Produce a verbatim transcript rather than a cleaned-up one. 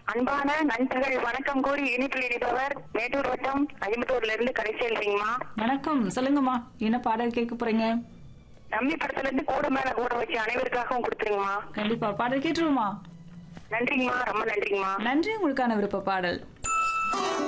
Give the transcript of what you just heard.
அன்பான நண்பர்கள் வணக்கம் கூறி இனிப்பில் இணைப்பவர் மேட்டூர் வட்டம் ஐம்பத்தூர்ல இருந்து கடைசி எழுதிங்கம்மா. வணக்கம், சொல்லுங்கம்மா. என்ன பாடல் கேட்க போறீங்க? நம்பி படத்துல இருந்து கூட மேல கூட வச்சு அனைவருக்காகவும் கொடுத்துருங்கம்மா. கண்டிப்பா பாடல் கேட்டுருவோமா? நன்றிங்கம்மா, ரொம்ப நன்றிங்கம்மா. நன்றி. உங்களுக்கான விருப்ப பாடல்.